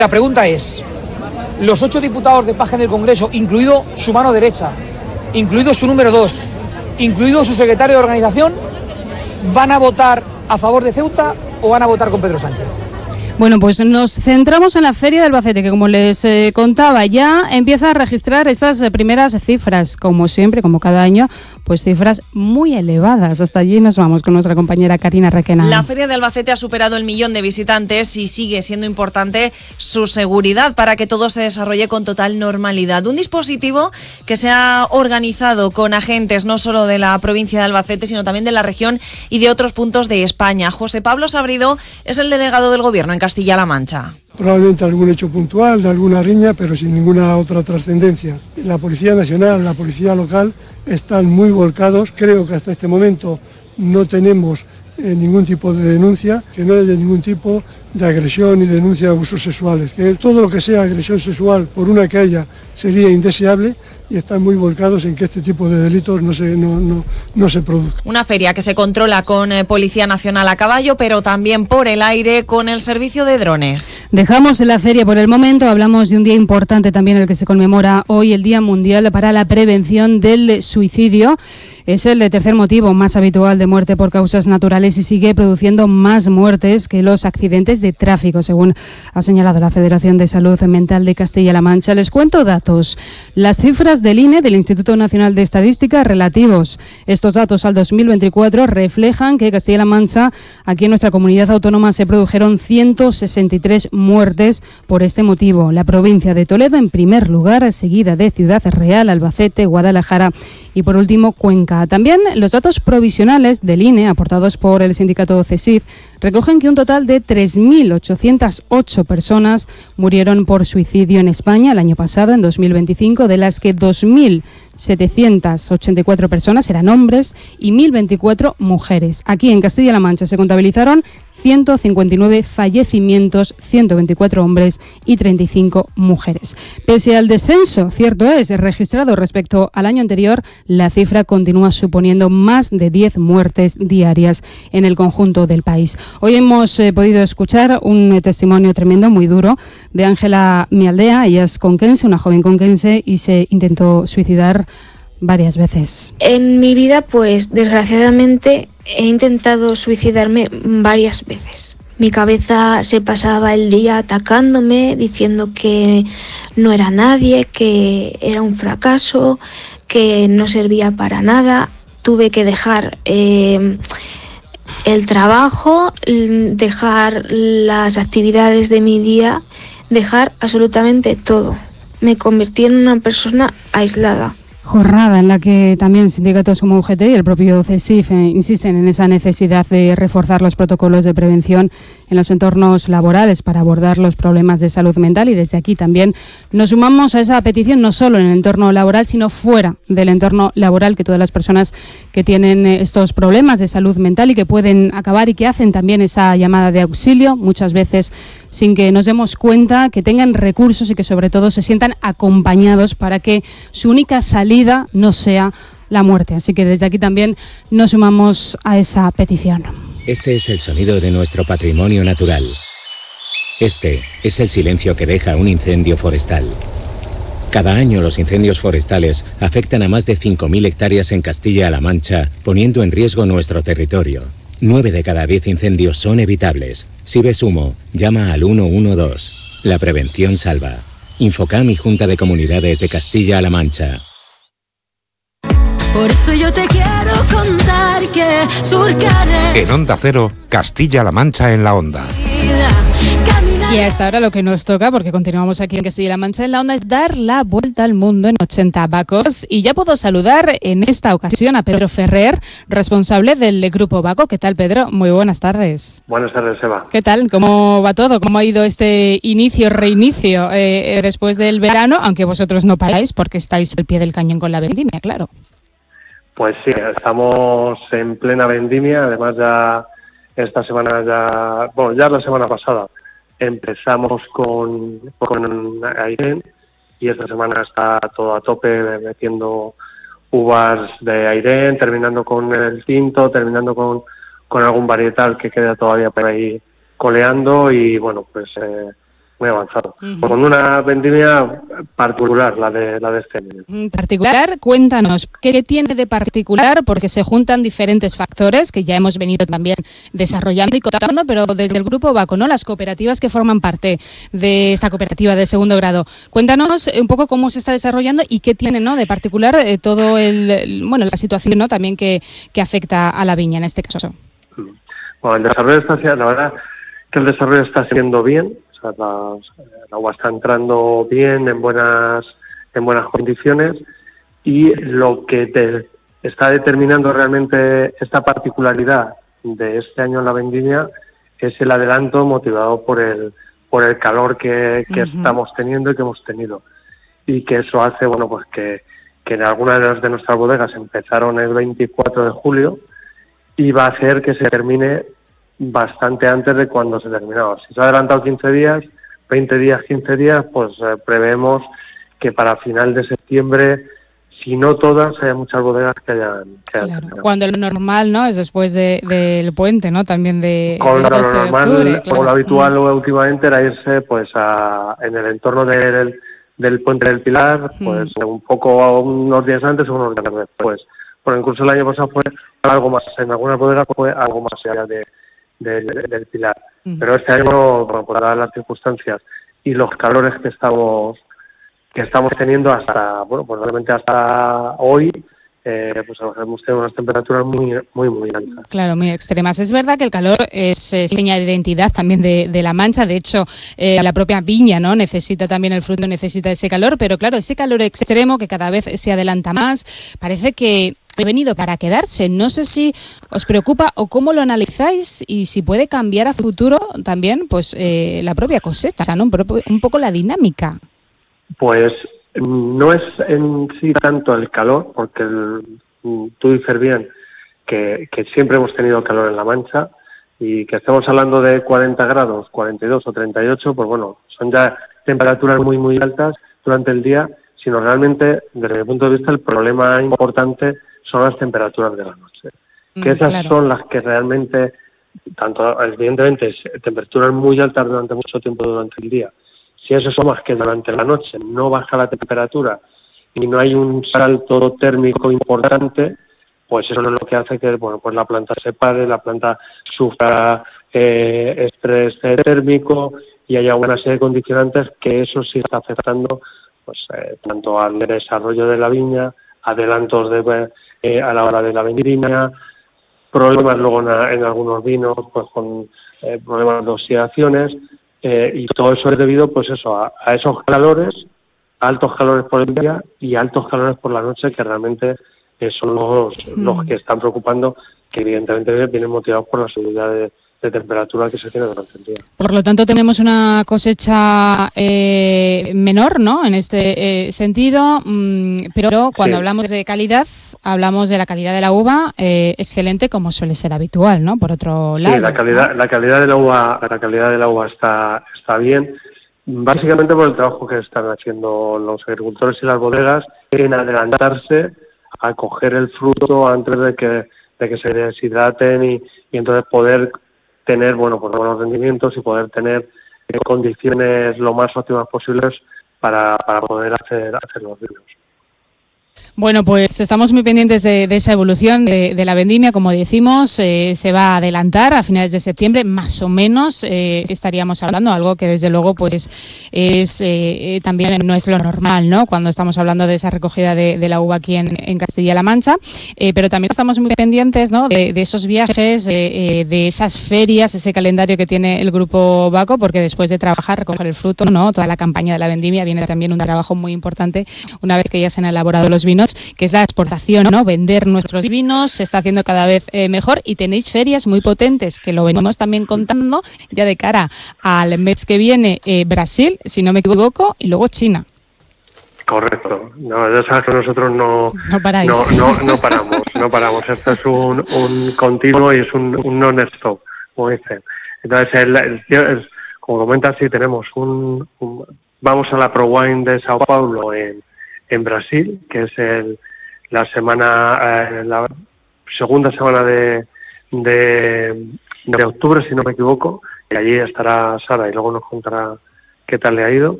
La pregunta es, los 8 diputados de Paja en el Congreso, incluido su mano derecha, incluido su número 2, incluido su secretario de organización, ¿van a votar a favor de Ceuta o van a votar con Pedro Sánchez? Bueno, pues nos centramos en la Feria de Albacete, que como les contaba, ya empieza a registrar esas primeras cifras, como siempre, como cada año, pues cifras muy elevadas. Hasta allí nos vamos con nuestra compañera Karina Requena. La Feria de Albacete ha superado el 1.000.000 de visitantes y sigue siendo importante su seguridad para que todo se desarrolle con total normalidad. Un dispositivo que se ha organizado con agentes no solo de la provincia de Albacete, sino también de la región y de otros puntos de España. José Pablo Sabrido es el delegado del Gobierno en Castilla-La Mancha. Probablemente algún hecho puntual, de alguna riña, pero sin ninguna otra trascendencia. La Policía Nacional, la Policía Local están muy volcados. Creo que hasta este momento no tenemos ningún tipo de denuncia, que no haya ningún tipo de agresión y denuncia de abusos sexuales. Que todo lo que sea agresión sexual, por una que haya, sería indeseable. Y están muy volcados en que este tipo de delitos no se produzcan. Una feria que se controla con Policía Nacional a caballo, pero también por el aire con el servicio de drones. Dejamos la feria por el momento, hablamos de un día importante también el que se conmemora hoy, el Día Mundial para la Prevención del Suicidio. Es el tercer motivo más habitual de muerte por causas naturales y sigue produciendo más muertes que los accidentes de tráfico, según ha señalado la Federación de Salud Mental de Castilla-La Mancha. Les cuento datos. Las cifras del INE, del Instituto Nacional de Estadística, relativos. Estos datos al 2024 reflejan que Castilla-La Mancha, aquí en nuestra comunidad autónoma, se produjeron 163 muertes por este motivo. La provincia de Toledo en primer lugar, seguida de Ciudad Real, Albacete, Guadalajara y por último Cuenca. También los datos provisionales del INE, aportados por el sindicato CESIF, recogen que un total de 3.808 personas murieron por suicidio en España el año pasado, en 2025, de las que 2.784 personas eran hombres y 1.024 mujeres. Aquí en Castilla-La Mancha se contabilizaron 159 fallecimientos, 124 hombres y 35 mujeres. Pese al descenso, cierto es, registrado respecto al año anterior, la cifra continúa suponiendo más de 10 muertes diarias en el conjunto del país. Hoy hemos podido escuchar un testimonio tremendo, muy duro, de Ángela Mialdea. Ella es conquense, una joven conquense, y se intentó suicidar varias veces. En mi vida, pues desgraciadamente, he intentado suicidarme varias veces. Mi cabeza se pasaba el día atacándome, diciendo que no era nadie, que era un fracaso, que no servía para nada. Tuve que dejar el trabajo, dejar las actividades de mi día, dejar absolutamente todo. Me convertí en una persona aislada. Jornada en la que también sindicatos como UGT y el propio CESIF insisten en esa necesidad de reforzar los protocolos de prevención en los entornos laborales para abordar los problemas de salud mental, y desde aquí también nos sumamos a esa petición, no solo en el entorno laboral, sino fuera del entorno laboral, que todas las personas que tienen estos problemas de salud mental y que pueden acabar y que hacen también esa llamada de auxilio, muchas veces sin que nos demos cuenta, que tengan recursos y que sobre todo se sientan acompañados para que su única salida no sea la muerte. Así que desde aquí también nos sumamos a esa petición. Este es el sonido de nuestro patrimonio natural. Este es el silencio que deja un incendio forestal. Cada año los incendios forestales afectan a más de 5.000 hectáreas en Castilla-La Mancha, poniendo en riesgo nuestro territorio. 9 de cada 10 incendios son evitables. Si ves humo, llama al 112. La prevención salva. Infocam y Junta de Comunidades de Castilla-La Mancha. Por eso yo te quiero contar que surcaré. En Onda Cero, Castilla-La Mancha en la Onda. Y hasta ahora lo que nos toca, porque continuamos aquí en Castilla-La Mancha en la Onda, es dar la vuelta al mundo en 80 Bacos. Y ya puedo saludar en esta ocasión a Pedro Ferrer, responsable del Grupo Baco. ¿Qué tal, Pedro? Muy buenas tardes. Buenas tardes, Eva. ¿Qué tal? ¿Cómo va todo? ¿Cómo ha ido este reinicio después del verano? Aunque vosotros no paráis porque estáis al pie del cañón con la vendimia, claro. Pues sí, estamos en plena vendimia. Además, ya esta semana, ya la semana pasada, empezamos con Airén, y esta semana está todo a tope metiendo uvas de Airén, terminando con el tinto, terminando con algún varietal que queda todavía por ahí coleando, y bueno, pues muy avanzado. Con una vendimia particular, la de este año. Particular, cuéntanos, ¿qué tiene de particular? Porque se juntan diferentes factores que ya hemos venido también desarrollando y contando, pero desde el Grupo Baco, ¿no? Las cooperativas que forman parte de esta cooperativa de segundo grado. Cuéntanos un poco cómo se está desarrollando y qué tiene, ¿no?, de particular todo la situación, ¿no?, también que afecta a la viña en este caso. Bueno, el desarrollo la verdad que el desarrollo está siendo bien. O sea, la uva está entrando bien, en buenas condiciones, y lo que está determinando realmente esta particularidad de este año en la vendimia es el adelanto motivado por el calor que estamos teniendo y que hemos tenido, y que eso hace pues que en algunas de nuestras bodegas empezaron el 24 de julio y va a hacer que se termine bastante antes de cuando se terminaba. Si se ha adelantado 15 días, 20 días, 15 días, pues preveemos que para final de septiembre, si no todas, haya muchas bodegas que hayan terminado. Cuando lo normal, ¿no?, es después del puente, ¿no?, también con lo normal, o lo habitual últimamente era irse pues en el entorno del puente del Pilar, pues un poco unos días antes o unos días después. Porque incluso el año pasado fue algo más, en algunas bodegas fue algo más allá del Pilar. Pero este año, por dadas las circunstancias y los calores que estamos teniendo hasta realmente hasta hoy, pues hemos tenido unas temperaturas muy altas. Claro, muy extremas. Es verdad que el calor es seña de identidad también de La Mancha. De hecho, la propia viña, ¿no?, necesita también, el fruto necesita ese calor, pero claro, ese calor extremo que cada vez se adelanta más, parece que ha venido para quedarse. No sé si os preocupa o cómo lo analizáis y si puede cambiar a futuro también pues la propia cosecha, ¿no?, un poco la dinámica. Pues no es en sí tanto el calor, porque tú dices bien que siempre hemos tenido calor en La Mancha, y que estemos hablando de 40 grados, 42 o 38, pues bueno, son ya temperaturas muy altas durante el día, sino realmente, desde mi punto de vista, el problema importante son las temperaturas de la noche. Que esas son las que realmente, tanto evidentemente, temperaturas muy altas durante mucho tiempo durante el día. Si eso es más que durante la noche no baja la temperatura y no hay un salto térmico importante, pues eso es lo que hace que pues la planta se pare, la planta sufra estrés térmico y haya una serie de condicionantes que eso sí está afectando pues tanto al desarrollo de la viña, adelantos a la hora de la vendimia, problemas luego en algunos vinos pues con problemas de oxidaciones. Y todo eso es debido pues a esos calores, altos calores por el día y altos calores por la noche, que realmente son los que están preocupando, que evidentemente vienen motivados por la subida de temperatura que se tiene durante el día. Por lo tanto, tenemos una cosecha menor, ¿no?, en este sentido, pero cuando hablamos de calidad, hablamos de la calidad de la uva excelente, como suele ser habitual, ¿no?, por otro lado. Sí, la calidad de la uva está bien, básicamente por el trabajo que están haciendo los agricultores y las bodegas en adelantarse a coger el fruto antes de que se deshidraten y entonces poder tener pues buenos rendimientos y poder tener condiciones lo más óptimas posibles para poder hacer los vinos. Bueno, pues estamos muy pendientes de esa evolución de la vendimia. Como decimos, se va a adelantar a finales de septiembre, más o menos estaríamos hablando, algo que desde luego pues es también no es lo normal, ¿no?, cuando estamos hablando de esa recogida de la uva aquí en Castilla-La Mancha, pero también estamos muy pendientes, ¿no?, de esos viajes, de esas ferias, ese calendario que tiene el Grupo Baco, porque después de trabajar, recoger el fruto, ¿no?, toda la campaña de la vendimia, viene también un trabajo muy importante una vez que ya se han elaborado los vinos, que es la exportación, ¿no?, vender nuestros vinos. Se está haciendo cada vez mejor y tenéis ferias muy potentes, que lo venimos también contando ya de cara al mes que viene, Brasil, si no me equivoco, y lugo China. Correcto. No, ya sabes que nosotros no paramos. Esto es un continuo y es un non-stop, como dicen. Entonces, como comentas, sí, tenemos vamos a la Pro Wine de Sao Paulo en Brasil, que es la segunda semana de octubre, si no me equivoco, y allí estará Sara y luego nos contará qué tal le ha ido.